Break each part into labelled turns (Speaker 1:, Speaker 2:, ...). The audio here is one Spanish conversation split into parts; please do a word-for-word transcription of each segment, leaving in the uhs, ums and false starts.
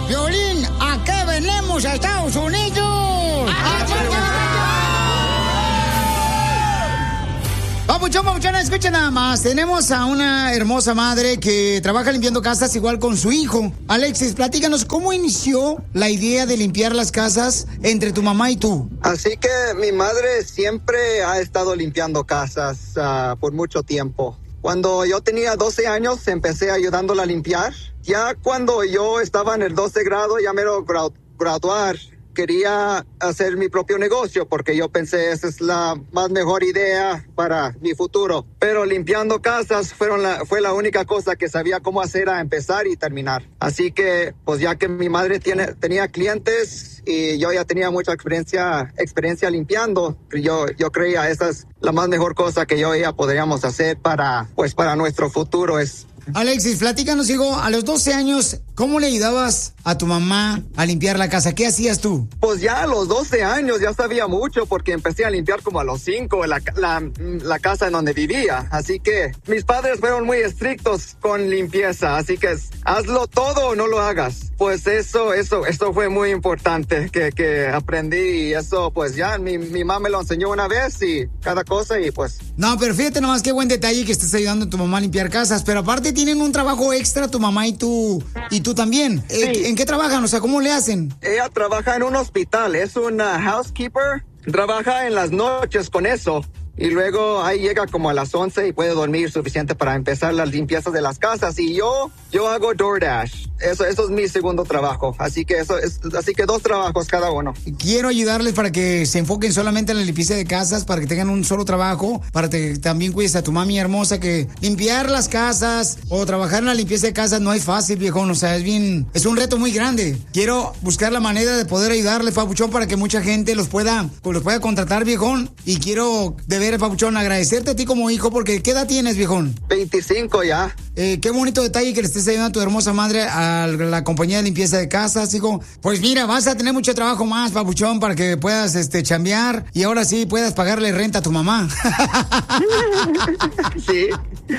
Speaker 1: Violín, ¿a qué venimos a Estados Unidos? ¡A Papuchón, papuchón, escuchen nada más. Tenemos a una hermosa madre que trabaja limpiando casas igual con su hijo. Alexis, platícanos, ¿cómo inició la idea de limpiar las casas entre tu mamá y tú?
Speaker 2: Así que mi madre siempre ha estado limpiando casas uh, por mucho tiempo. Cuando yo tenía doce años, empecé ayudándola a limpiar. Ya cuando yo estaba en el doce grado, ya me lo gra- graduar. Quería hacer mi propio negocio porque yo pensé esa es la más mejor idea para mi futuro. Pero limpiando casas fueron la, fue la única cosa que sabía cómo hacer a empezar y terminar. Así que, pues ya que mi madre tiene, tenía clientes y yo ya tenía mucha experiencia, experiencia limpiando, yo, yo creía esa es la más mejor cosa que yo y ella podríamos hacer para, pues para nuestro futuro. Es
Speaker 1: Alexis, platícanos, hijo, a los doce años, ¿cómo le ayudabas a tu mamá a limpiar la casa? ¿Qué hacías tú?
Speaker 2: Pues ya a los doce años ya sabía mucho porque empecé a limpiar como a los cinco la, la, la casa en donde vivía. Así que mis padres fueron muy estrictos con limpieza, así que hazlo todo o no lo hagas. Pues eso, eso, eso fue muy importante que, que aprendí y eso pues ya mi, mi mamá me lo enseñó una vez y cada cosa y pues...
Speaker 1: No, pero fíjate nomás qué buen detalle que estés ayudando a tu mamá a limpiar casas, pero aparte tienen un trabajo extra tu mamá y tú, y tú también. Sí. ¿En, ¿En qué trabajan? O sea, ¿cómo le hacen?
Speaker 2: Ella trabaja en un hospital, es una housekeeper, trabaja en las noches con eso. Y luego ahí llega como a las once y puede dormir suficiente para empezar las limpiezas de las casas. Y yo, yo hago DoorDash. Eso, eso es mi segundo trabajo. Así que eso es, así que dos trabajos cada uno.
Speaker 1: Quiero ayudarles para que se enfoquen solamente en la limpieza de casas, para que tengan un solo trabajo, para que también cuides a tu mami hermosa, que limpiar las casas o trabajar en la limpieza de casas no es fácil, viejón. O sea, es bien, es un reto muy grande. Quiero buscar la manera de poder ayudarles, papuchón, para que mucha gente los pueda, los pueda contratar, viejón. Y quiero de ver, papuchón, agradecerte a ti como hijo, porque ¿qué edad tienes, viejón?
Speaker 2: veinticinco ya.
Speaker 1: Eh, qué bonito detalle que le estés ayudando a tu hermosa madre a la compañía de limpieza de casas, hijo. Pues mira, vas a tener mucho trabajo más, papuchón, para que puedas este, chambear y ahora sí puedas pagarle renta a tu mamá.
Speaker 2: Sí.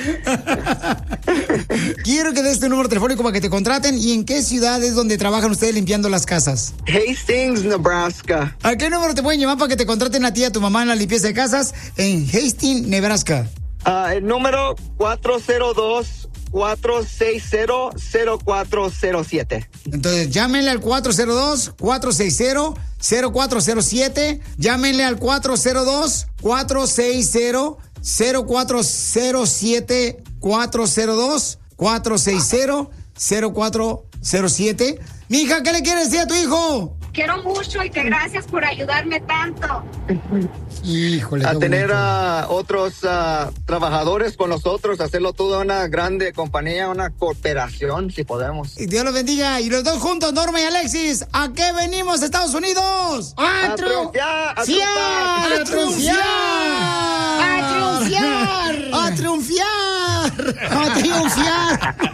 Speaker 1: Quiero que des tu número telefónico para que te contraten. ¿Y en qué ciudad es donde trabajan ustedes limpiando las casas?
Speaker 2: Hastings, Nebraska.
Speaker 1: ¿A qué número te pueden llamar para que te contraten a ti y a tu mamá en la limpieza de casas en Hastings, Nebraska?
Speaker 2: Uh, el número cuatro cero dos, cuatro seis cero, cero cuatro cero siete.
Speaker 1: Entonces, llámenle al cuatro cero dos, cuatro seis cero, cero cuatro cero siete. Llámenle al cuatro cero dos, cuatro seis cero, cero cuatro cero siete. cuatro cero dos, cuatro seis cero, cero cuatro cero siete. Mija, ¿qué le quieres decir a tu hijo?
Speaker 3: Quiero mucho y que gracias por ayudarme tanto.
Speaker 1: Híjole.
Speaker 2: A tener a uh, otros uh, trabajadores con nosotros, hacerlo toda una grande compañía, una cooperación, si podemos.
Speaker 1: Y Dios los bendiga. Y los dos juntos, Norma y Alexis, ¿a qué venimos, Estados Unidos?
Speaker 2: ¡A triunfar! ¡A triunfar!
Speaker 1: ¡A triunfar! ¡A triunfar! ¡A triunfar! ¡A triunfar!